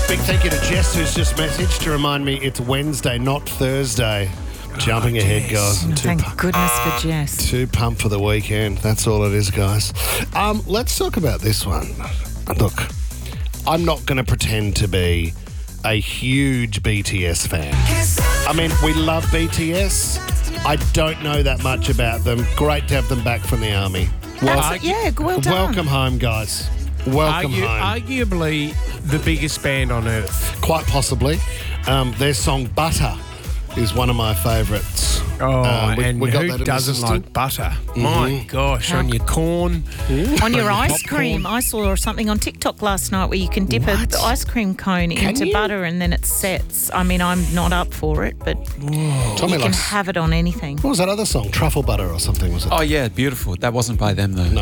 Big thank you to Jess, who's just messaged to remind me it's Wednesday, not Thursday. Jumping ahead, guys. I'm Thank goodness for Jess. too pumped for the weekend. That's all it is, guys. Let's talk about this one. Look, I'm not going to pretend to be a huge BTS fan. I mean, we love BTS. I don't know that much about them. Great to have them back from the army. Well done. Welcome home, guys. Welcome home. Arguably the biggest band on earth. Quite possibly. Their song Butter is one of my favourites. And we got who that in the doesn't system. like butter? My gosh, on your corn. On your on your ice cream. I saw something on TikTok last night where you can dip What? the ice cream cone into you? butter and then it sets. I mean, I'm not up for it, but Tommy you can likes- have it on anything. What was that other song? Truffle Butter or something, was it? Oh, yeah, beautiful. That wasn't by them, though. No.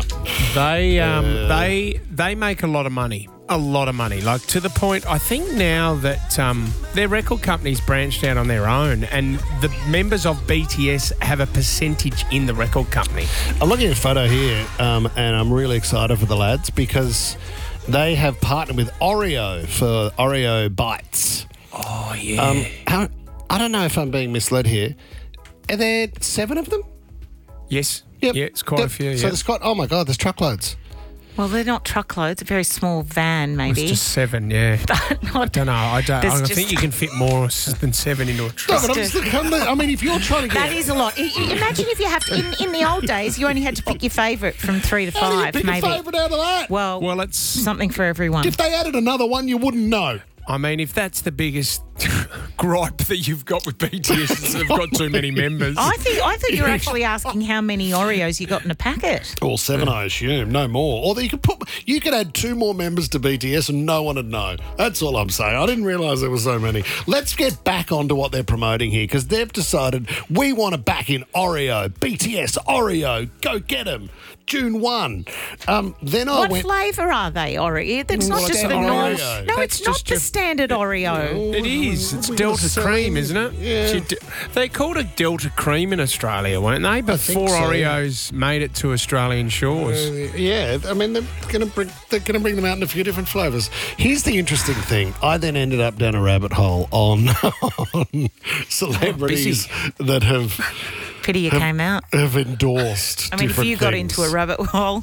They make a lot of money. A lot of money. Like, to the point, I think now that their record company's branched out on their own and the members of BTS have a percentage in the record company. I'm looking at a photo here, and I'm really excited for the lads because they have partnered with Oreo for Oreo Bites. Oh, yeah. I don't know if I'm being misled here. Are there 7 of them? Yes. Yep. Yeah, it's quite a few, So yeah. there's quite, oh my God, there's truckloads. Well, they're not truckloads, a very small van, maybe. It's just 7, yeah. I don't know. I There's think you can fit more than 7 into a No, truck. but I'm just thinking, I mean, if you're trying to get... That is a lot. Imagine if you have to, in the old days, you only had to pick your favourite from 3 to How do you 5, pick maybe. a favourite out of that? Well, it's... something for everyone. If they added another one, you wouldn't know. I mean, if that's the biggest gripe that you've got with BTS, is they've got too many members. I thought you were actually asking how many Oreos you got in a packet. Or 7, I assume, no more. Or you could add 2 more members to BTS and no one would know. That's all I'm saying. I didn't realise there were so many. Let's get back onto what they're promoting here because they've decided we want to back in Oreo, BTS, Oreo, go get them. June 1. Then I What went... flavour are they, Oreo? That's not Well, just it's the an normal. Oreo. No, That's it's not just the your- standard Oreo. It is. It's We Delta were selling- Cream, isn't it? Yeah. They called it Delta Cream in Australia, weren't they? Before so. Oreos made it to Australian shores. Yeah, I mean they're going to bring them out in a few different flavours. Here's the interesting thing: I then ended up down a rabbit hole on celebrities that have Pity you came out. endorsed. I mean, if different you got things. into a rabbit hole,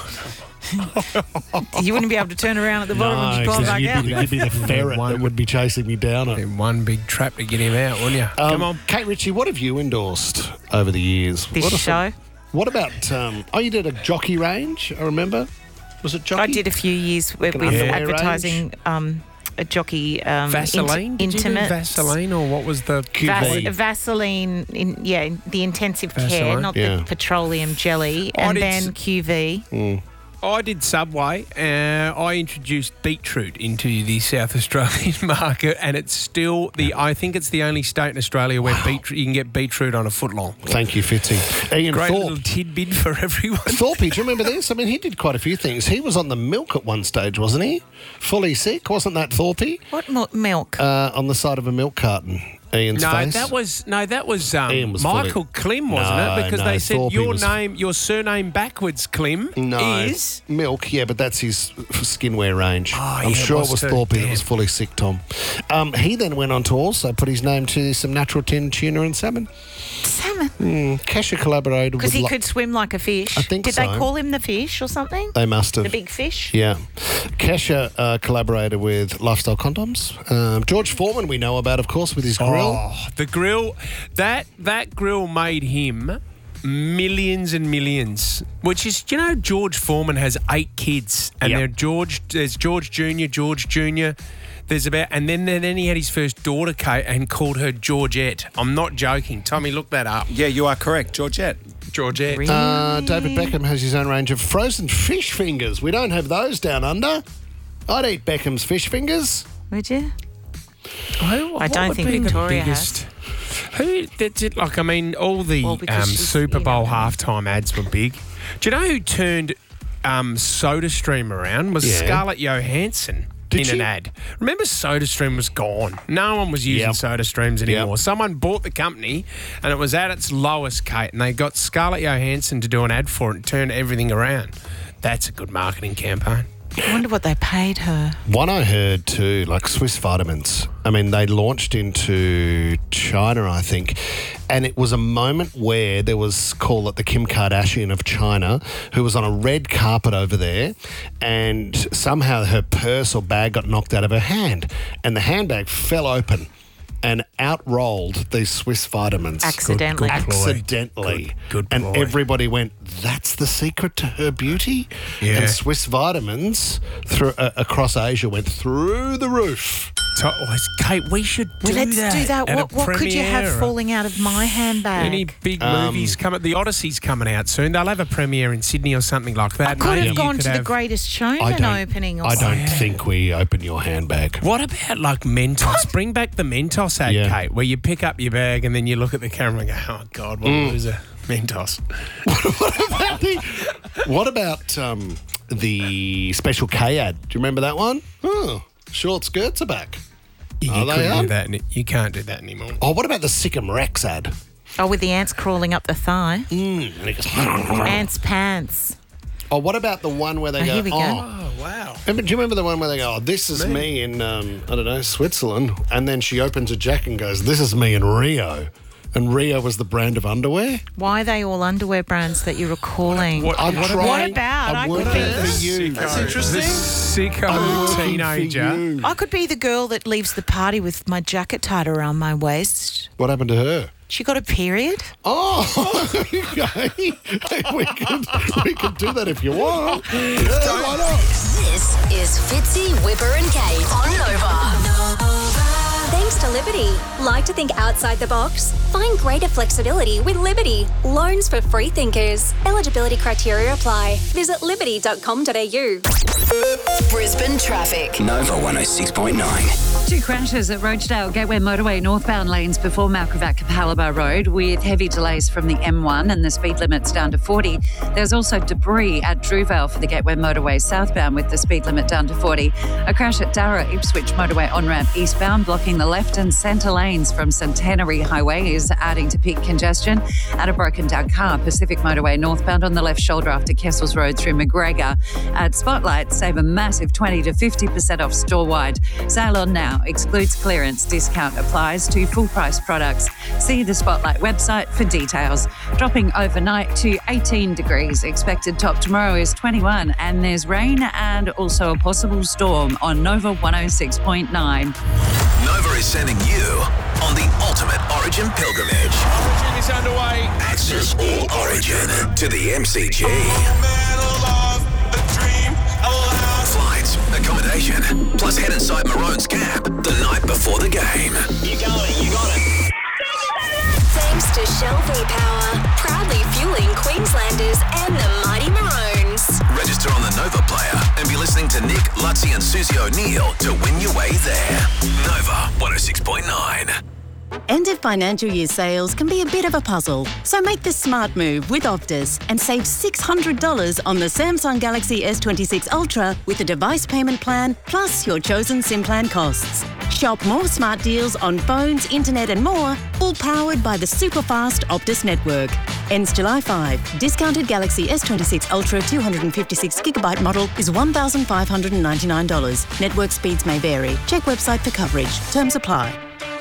you wouldn't be able to turn around at the bottom and No, climb 'cause back out. you'd be the ferret that would be chasing me down it. Then one big trap to get him out, wouldn't you? Come on. Kate Ritchie, what have you endorsed over the years? This What are show. What about? You did a jockey range. I remember. Was it jockey? I did a few years with underwear advertising a jockey Vaseline? Did you do intimate Vaseline or what was the... QV. Vaseline, the intensive care, Vaseline, not yeah. the petroleum jelly, I and did then QV. I did Subway. I introduced beetroot into the South Australian market, and it's still I think it's the only state in Australia where beetroot, you can get beetroot on a foot long. Thank you, Fitzy. Ian Great Thorpe. little tidbit for everyone. Thorpe, do you remember this? I mean, he did quite a few things. He was on the milk at one stage, wasn't he? Fully sick, wasn't that Thorpe? What milk? On the side of a milk carton. Ian's face. That was Ian was Michael Klim, wasn't it? Because they said Thorpe was- your surname backwards, Klim, is milk. Yeah, but that's his skinwear range. I'm yeah, sure it it was was too. Thorpe that Damn. was fully sick, Tom. He then went on to also put his name to some natural tinned tuna and salmon. Salmon. Kesha collaborated with... Because he could swim like a fish. I think Did so. they call him the fish or something? They must have. The big fish? Yeah. Kesha collaborated with Lifestyle Condoms. George Foreman we know about, of course, with his grill. Oh, the grill. That grill made him millions and millions. Which is, George Foreman has 8 kids, and Yep. there's George Jr. There's and then he had his first daughter, Kate, and called her Georgette. I'm not joking. Tommy, look that up. Yeah, you are correct, Georgette. Georgette. Really? David Beckham has his own range of frozen fish fingers. We don't have those down under. I'd eat Beckham's fish fingers. Would you? I don't think Victoria has. Who did it? Like, I mean, all the Well, because she's, Super Bowl halftime ads were big. Do you know who turned SodaStream around? Was Yeah. Scarlett Johansson. Did in she? an ad. Remember SodaStream was gone. No one was using Yep. SodaStreams anymore. Yep. Someone bought the company and it was at its lowest, Kate, and they got Scarlett Johansson to do an ad for it and turn everything around. That's a good marketing campaign. I wonder what they paid her. One I heard too, like Swiss Vitamins. I mean, they launched into China, I think, and it was a moment where there was, call it the Kim Kardashian of China, who was on a red carpet over there, and somehow her purse or bag got knocked out of her hand, and the handbag fell open. And out rolled these Swiss Vitamins. Accidentally. Accidentally. Good and ploy. everybody went, that's the secret to her beauty? Yeah. And Swiss Vitamins across Asia went through the roof. Kate, we should do Let's that. do that. at a What could you have premiere or falling out of my handbag? Any big movies coming? The Odyssey's coming out soon. They'll have a premiere in Sydney or something like that. I could Maybe have you gone could to the have- Greatest Showman opening or I something. don't think we open your handbag. What about like Mentos? Bring back the Mentos ad, Yeah. Kate, where you pick up your bag and then you look at the camera and go, oh, God, what a loser. Mentos. What about the Special K ad? Do you remember that one? Oh, short skirts are back. You Are they couldn't on? do that. You can't do that anymore. Oh, what about the Sikkim Rex ad? Oh, with the ants crawling up the thigh. And it goes, Ants pants. oh, what about the one where they go, here we go. Oh, wow. Do you remember the one where they go, oh, this is me in, I don't know, Switzerland? And then she opens a jacket and goes, this is me in Rio. And Rio was the brand of underwear? Why are they all underwear brands that you're recalling? I'm What trying. about? I I'm could working be- for you. That's interesting. Sicko Working teenager. for you. I could be the girl that leaves the party with my jacket tied around my waist. What happened to her? She got a period. Oh, okay. we could do that if you want. Yeah, why not? This is Fitzy, Whipper and Kate on Nova. Thanks to Liberty. Like to think outside the box? Find greater flexibility with Liberty. Loans for free thinkers. Eligibility criteria apply. Visit liberty.com.au. Brisbane traffic. Nova 106.9. Two crashes at Rochedale Gateway Motorway northbound lanes before Malcrivac Capalaba Road with heavy delays from the M1 and the speed limits down to 40. There's also debris at Drewvale for the Gateway Motorway southbound with the speed limit down to 40. A crash at Darra Ipswich Motorway on-ramp eastbound blocking the left and centre lanes from Centenary Highway is adding to peak congestion. At a broken down car, Pacific Motorway northbound on the left shoulder after Kessels Road through McGregor. At Spotlight, save a massive 20 to 50% off store-wide. Sale on now. Excludes clearance. Discount applies to full-price products. See the Spotlight website for details. Dropping overnight to 18 degrees. Expected top tomorrow is 21 and there's rain and also a possible storm on Nova 106.9. Nova is sending you on the ultimate Origin pilgrimage. Origin is underway. Access all Origin to the MCG. Flights, accommodation, plus head inside Maroon's camp the night before the game. You got it. Thanks to Shell V-Power. Proudly fueling Queenslanders and the mighty Maroons. Register on the Nova player and be listening to Nick, Lutzy and Susie O'Neill to win your way there. Nova 106.9. End of financial year sales can be a bit of a puzzle, so make the smart move with Optus and save $600 on the Samsung Galaxy S26 Ultra with a device payment plan plus your chosen SIM plan costs. Shop more smart deals on phones, internet and more, all powered by the super-fast Optus network. Ends July 5. Discounted Galaxy S26 Ultra 256GB model is $1,599. Network speeds may vary. Check website for coverage. Terms apply.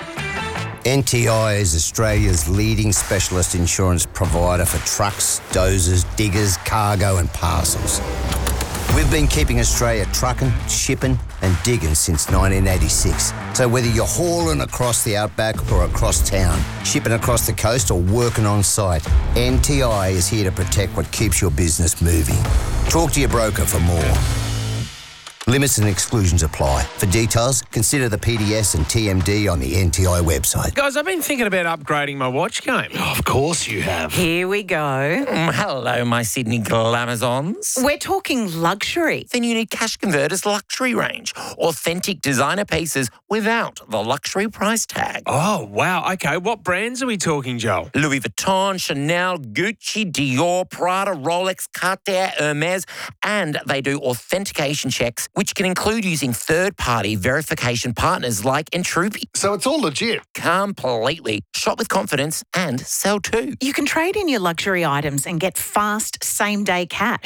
NTI is Australia's leading specialist insurance provider for trucks, dozers, diggers, cargo and parcels. We've been keeping Australia trucking, shipping and digging since 1986. So whether you're hauling across the outback or across town, shipping across the coast or working on site, NTI is here to protect what keeps your business moving. Talk to your broker for more. Limits and exclusions apply. For details, consider the PDS and TMD on the NTI website. Guys, I've been thinking about upgrading my watch game. Of course you have. Here we go. Hello, my Sydney Glamazons. We're talking luxury. Then you need Cash Converters luxury range. Authentic designer pieces without the luxury price tag. Oh, wow. Okay, what brands are we talking, Joel? Louis Vuitton, Chanel, Gucci, Dior, Prada, Rolex, Cartier, Hermes, and they do authentication checks, which can include using third-party verification partners like Entrupi. So it's all legit. Completely. Shop with confidence and sell too. You can trade in your luxury items and get fast same-day cash.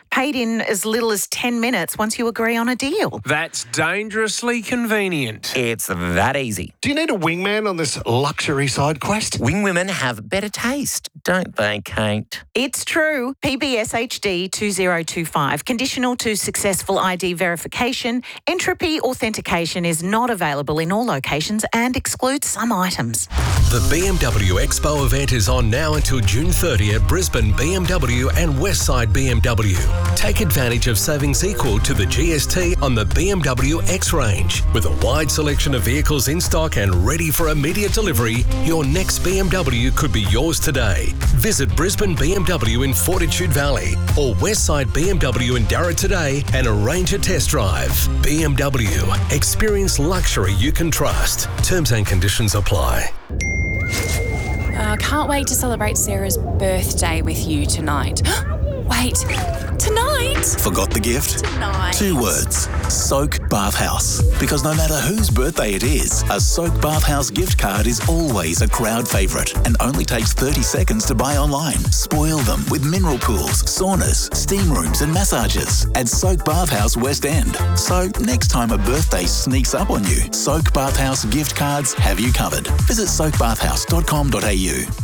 paid in as little as 10 minutes once you agree on a deal. That's dangerously convenient. It's that easy. Do you need a wingman on this luxury side quest? Wing women have better taste, don't they, Kate? It's true. PBS HD 2025. Conditional to successful ID verification. Entropy authentication is not available in all locations and excludes some items. The BMW Expo event is on now until June 30 at Brisbane BMW and Westside BMW. Take advantage of savings equal to the GST on the BMW X range. With a wide selection of vehicles in stock and ready for immediate delivery, your next BMW could be yours today. Visit Brisbane BMW in Fortitude Valley or Westside BMW in Darra today and arrange a test drive. BMW. Experience luxury you can trust. Terms and conditions apply. Can't wait to celebrate Sarah's birthday with you tonight. Wait, tonight? Forgot the gift? Tonight. 2 words. Soak Bathhouse. Because no matter whose birthday it is, a Soak Bathhouse gift card is always a crowd favourite and only takes 30 seconds to buy online. Spoil them with mineral pools, saunas, steam rooms and massages at Soak Bathhouse West End. So next time a birthday sneaks up on you, Soak Bathhouse gift cards have you covered. Visit soakbathhouse.com.au.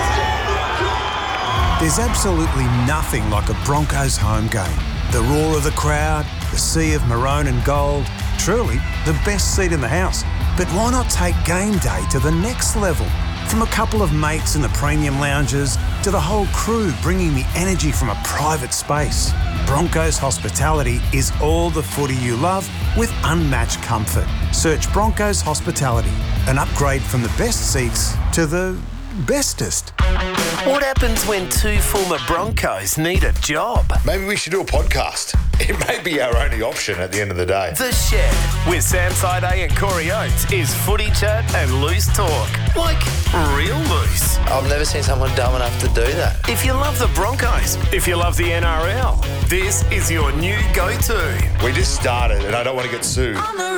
There's absolutely nothing like a Broncos home game. The roar of the crowd, the sea of maroon and gold, truly the best seat in the house. But why not take game day to the next level? From a couple of mates in the premium lounges to the whole crew bringing the energy from a private space. Broncos Hospitality is all the footy you love with unmatched comfort. Search Broncos Hospitality, an upgrade from the best seats to the bestest. What happens when 2 former Broncos need a job? Maybe we should do a podcast. It may be our only option at the end of the day. The Shed with Sam Side and Corey Oates is footy chat and loose talk. Like real loose. I've never seen someone dumb enough to do that. If you love the Broncos, if you love the NRL, this is your new go-to. We just started and I don't want to get sued.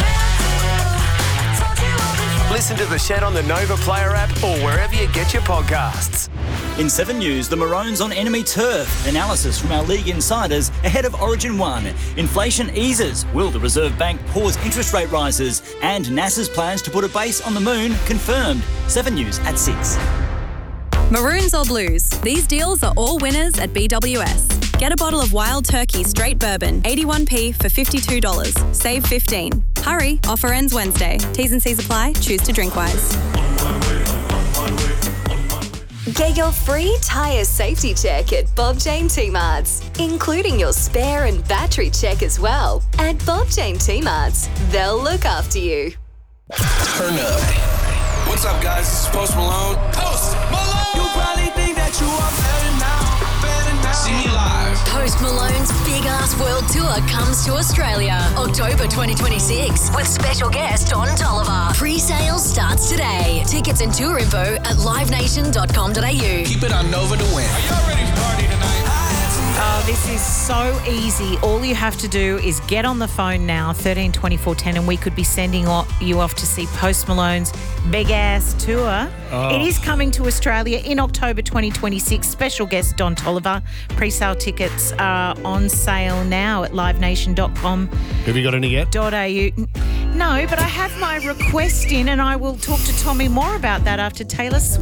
Listen to The Shed on the Nova Player app or wherever you get your podcasts. In 7 News, the Maroons on enemy turf. Analysis from our league insiders ahead of Origin 1. Inflation eases. Will the Reserve Bank pause interest rate rises? And NASA's plans to put a base on the moon confirmed. 7 News at 6. Maroons or Blues? These deals are all winners at BWS. Get a bottle of Wild Turkey Straight Bourbon, 81p for $52. Save 15. Hurry, offer ends Wednesday. T's and C's apply. Choose to drink wise. Get your free tyre safety check at Bob Jane T-Marts, including your spare and battery check as well. At Bob Jane T-Marts, they'll look after you. Turn up. What's up, guys? This is Post Malone. Post Malone! You probably think that you are better now. See me live. Post Malone's Big Ass World Tour comes to Australia, October 2026, with special guest Don Tolliver. Pre-sale starts today. Tickets and tour info at livenation.com.au. Keep it on Nova to win. Are y'all ready to party tonight? Oh, this is so easy. All you have to do is get on the phone now, 13 24 10, and we could be sending you off to see Post Malone's Big Ass Tour. Oh. It is coming to Australia in October 2026. Special guest Don Tolliver. Pre-sale tickets are on sale now at livenation.com.au. Have you got any yet? No, but I have my request in and I will talk to Tommy more about that after Taylor Swift.